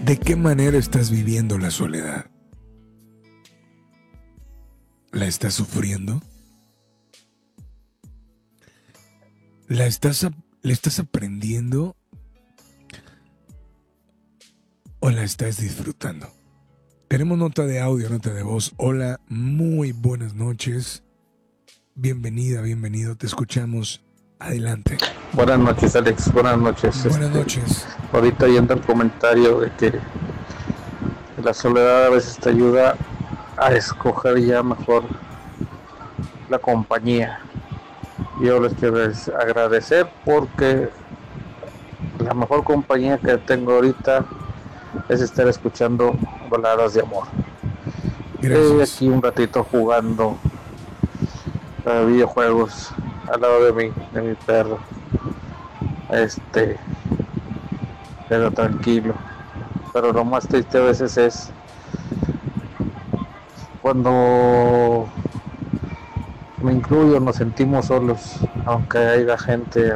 ¿De qué manera estás viviendo la soledad? ¿La estás sufriendo? ¿Le estás aprendiendo o la estás disfrutando? Tenemos nota de audio, nota de voz. Hola, muy buenas noches. Bienvenida, bienvenido. Te escuchamos. Adelante. Buenas noches, Alex. Buenas noches. Buenas noches. Ahorita yendo al comentario de que la soledad a veces te ayuda a escoger ya mejor la compañía. Yo les quiero agradecer porque la mejor compañía que tengo ahorita es estar escuchando baladas de amor. Gracias. Aquí un ratito jugando videojuegos al lado de mi perro. Pero tranquilo. Pero lo más triste a veces es cuando me incluyo, nos sentimos solos, aunque haya gente,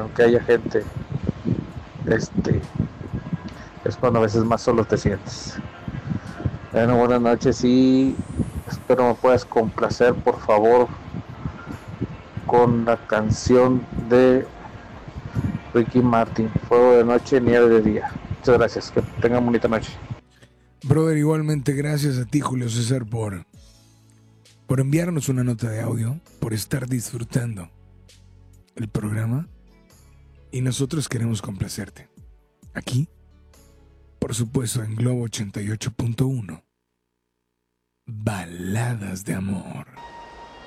es cuando a veces más solo te sientes. Bueno, buenas noches y espero me puedas complacer, por favor, con la canción de Ricky Martin, Fuego de Noche, Nieve de Día. Muchas gracias, que tengan bonita noche. Brother, igualmente gracias a ti, Julio César, por enviarnos una nota de audio, por estar disfrutando el programa. Y nosotros queremos complacerte. Aquí, por supuesto, en Globo 88.1. Baladas de amor.